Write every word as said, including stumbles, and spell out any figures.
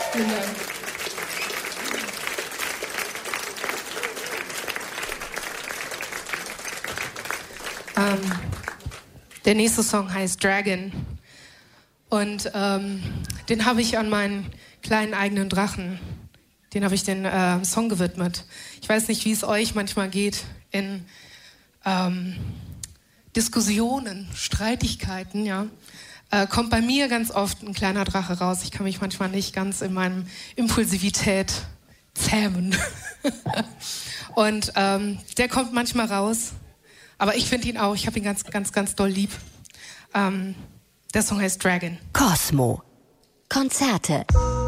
Vielen Dank. Ähm, der nächste Song heißt Dragon. Und ähm, den habe ich an meinen kleinen eigenen Drachen, den habe ich den äh, Song gewidmet. Ich weiß nicht, wie es euch manchmal geht in ähm, Diskussionen, Streitigkeiten, ja. Äh, kommt bei mir ganz oft ein kleiner Drache raus. Ich kann mich manchmal nicht ganz in meiner Impulsivität zähmen. Und ähm, der kommt manchmal raus. Aber ich finde ihn auch, ich habe ihn ganz, ganz, ganz doll lieb. Ähm, der Song heißt Dragon. Cosmo. Konzerte.